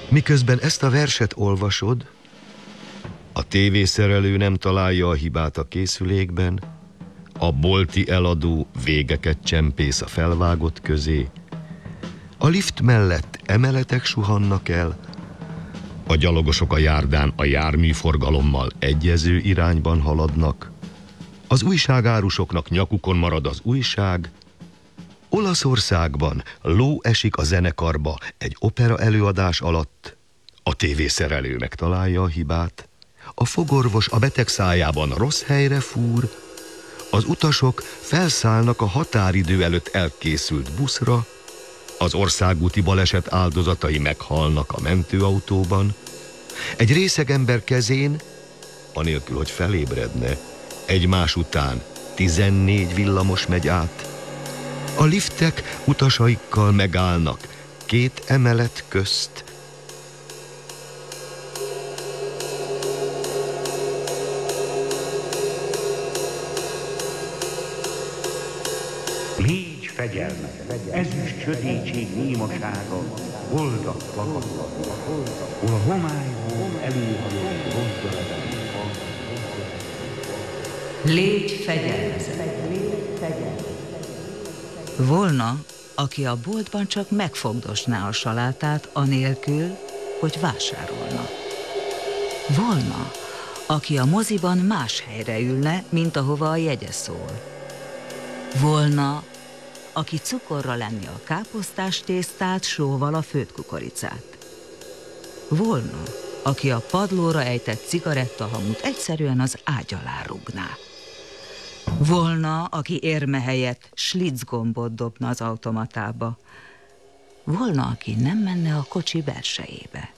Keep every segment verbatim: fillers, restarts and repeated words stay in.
Miközben ezt a verset olvasod, a tévészerelő nem találja a hibát a készülékben, a bolti eladó végeket csempész a felvágott közé, a lift mellett emeletek suhannak el, a gyalogosok a járdán a járműforgalommal egyező irányban haladnak, az újságárusoknak nyakukon marad az újság, Olaszországban ló esik a zenekarba egy opera előadás alatt, a tévészerelő megtalálja a hibát, a fogorvos a beteg szájában rossz helyre fúr, az utasok felszállnak a határidő előtt elkészült buszra, az országúti baleset áldozatai meghalnak a mentőautóban, egy részeg ember kezén, anélkül, hogy felébredne, egymás után tizennégy villamos megy át, a liftek utasaikkal megállnak két emelet közt. Légy fegyelmetes, ezüst sötétség némasága, boldog plakatban, hol a homályból előhajol gondolat. Légy fegyelmezett. Volna, aki a boltban csak megfogdosná a salátát anélkül, hogy vásárolna. Volna, aki a moziban más helyre ülne, mint ahova a jegye szól. Volna, aki cukorra lenni a káposztás tésztát, sóval a főtt kukoricát. Volna, aki a padlóra ejtett cigarettahamut egyszerűen az ágy alá rúgná. Volna, aki érme helyett slicgombot dobna az automatába. Volna, aki nem menne a kocsi belsejébe.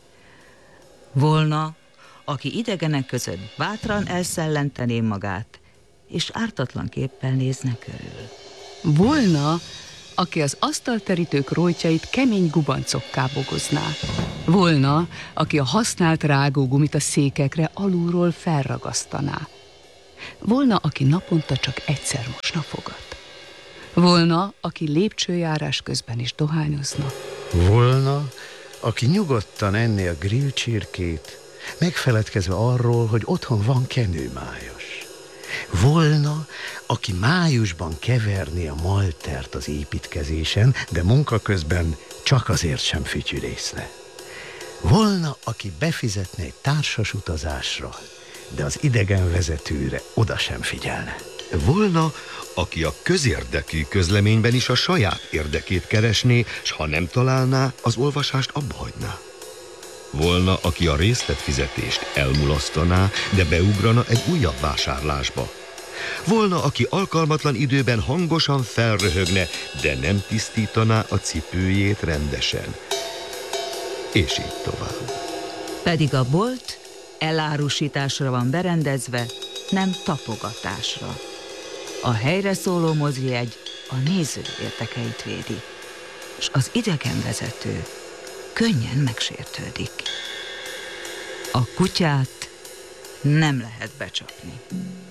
Volna, aki idegenek között bátran elszellentené magát, és ártatlanképpen nézne körül. Volna, aki az asztalterítők rojtjait kemény gubancokká bogozná. Volna, aki a használt rágógumit a székekre alulról felragasztaná. Volna, aki naponta csak egyszer mosna fogat. Volna, aki lépcsőjárás közben is dohányozna. Volna, aki nyugodtan enné a grillcsirkét, megfeledkezve arról, hogy otthon van kenőmájos. Volna, aki májusban keverné a maltert az építkezésen, de munka közben csak azért sem fütyülészne. Volna, aki befizetne egy társas utazásra, de az idegenvezetőre oda sem figyelne. Volna, aki a közérdekű közleményben is a saját érdekét keresné, s ha nem találná, az olvasást abba hagyná. Volna, aki a részletfizetést elmulasztaná, de beugrana egy újabb vásárlásba. Volna, aki alkalmatlan időben hangosan felröhögne, de nem tisztítaná a cipőjét rendesen. És így tovább. Pedig a bolt elárusításra van berendezve, nem tapogatásra. A helyre szóló mozijegy a néző érdekeit védi, és az idegenvezető könnyen megsértődik. A kutyát nem lehet becsapni.